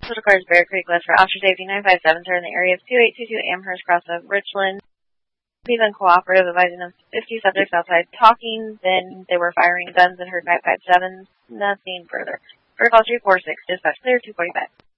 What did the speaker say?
This requires Bear Creek West for Officer Safety 957, sir, in the area of 2822 Amherst, cross of Richland. Be uncooperative, advising them 50 subjects outside talking. Then they were firing guns and heard 957. Nothing further. Protocol 346, dispatch clear, 245.